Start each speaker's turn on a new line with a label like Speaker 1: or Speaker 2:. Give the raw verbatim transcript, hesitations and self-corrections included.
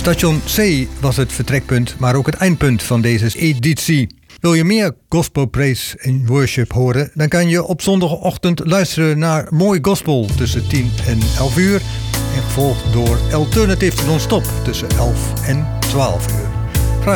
Speaker 1: Station C was het vertrekpunt, maar ook het eindpunt van deze editie. Wil je meer gospel praise en worship horen, dan kan je op zondagochtend luisteren naar Mooi Gospel tussen tien en elf uur. En gevolgd door Alternative Non-Stop tussen elf en twaalf uur.